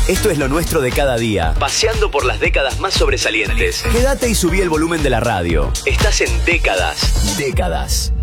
Esto es lo nuestro de cada día, paseando por las décadas más sobresalientes. Quédate y subí el volumen de la radio. Estás en Décadas. Décadas.